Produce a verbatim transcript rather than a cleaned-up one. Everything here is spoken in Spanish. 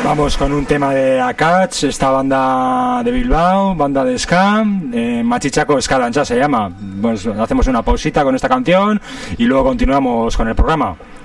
Vamos con un tema de Akats, esta banda de Bilbao, banda de ska, eh, Machichaco Ska Danza se llama. Pues hacemos una pausita con esta canción y luego continuamos con el programa.